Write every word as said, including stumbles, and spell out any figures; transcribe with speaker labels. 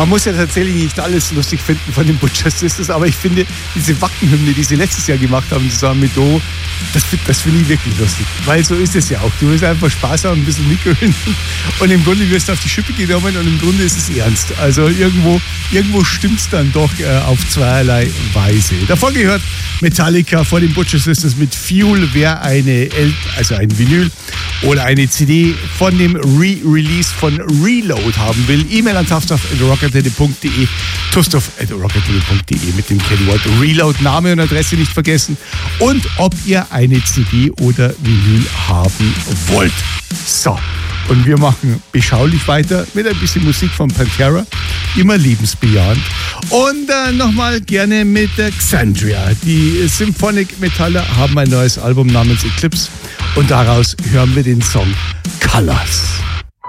Speaker 1: Man muss ja tatsächlich nicht alles lustig finden von den Butcher Sisters, aber ich finde, diese Wackenhymne, die sie letztes Jahr gemacht haben, zusammen mit Do, das, das finde ich wirklich lustig. Weil so ist es ja auch. Du willst einfach Spaß haben, ein bisschen mitgrölen und im Grunde wirst du auf die Schippe genommen und im Grunde ist es ernst. Also irgendwo, irgendwo stimmt es dann doch äh, auf zweierlei Weise. Davor gehört Metallica vor den Butcher Sisters mit Fuel. Wer eine, L- also ein Vinyl oder eine C D von dem Re-Release von Reload haben will, E-Mail an taftstoff at rockantenne punkt de, tustoff at rockantenne punkt de mit dem Kennwort Reload, Name und Adresse nicht vergessen und ob ihr eine C D oder Vinyl haben wollt. So, und wir machen beschaulich weiter mit ein bisschen Musik von Pantera, immer lebensbejahend. Und äh, nochmal gerne mit äh, Xandria. Die Symphonic Metaller haben ein neues Album namens Eclipse und daraus hören wir den Song Colors.